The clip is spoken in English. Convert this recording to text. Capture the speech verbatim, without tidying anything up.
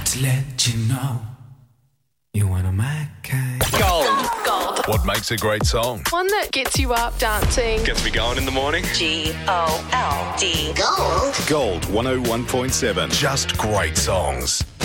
to let you know you're one of my kind. Gold. Gold. What makes a great song? One that gets you up dancing. Gets me going in the morning. G O L D. Gold. Gold one oh one point seven. Just great songs.